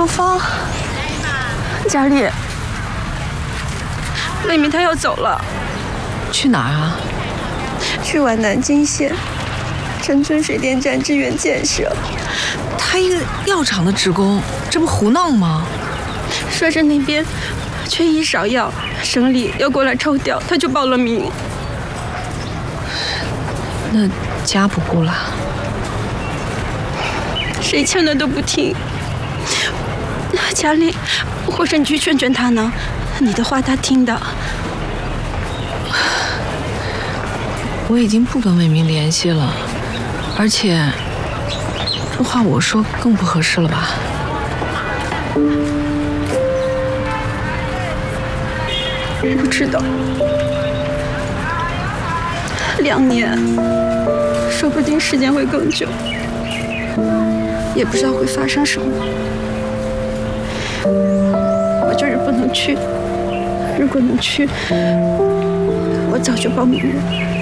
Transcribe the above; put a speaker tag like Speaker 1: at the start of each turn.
Speaker 1: 程芳，
Speaker 2: 佳丽，妹妹她要走了，
Speaker 1: 去哪儿啊？
Speaker 2: 去往南京县陈村水电站支援建设。
Speaker 1: 她一个药厂的职工，这不胡闹吗？
Speaker 2: 说是那边缺医少药，省里要过来抽调，她就报了名。
Speaker 1: 那家不顾了？
Speaker 2: 谁劝的都不听。佳丽，或者你去劝劝她呢？你的话她听的。
Speaker 1: 我已经不跟魏明联系了，而且这话我说更不合适了吧？
Speaker 2: 不知道，2年，说不定时间会更久，也不知道会发生什么。我就是不能去，如果能去，我早就报名了。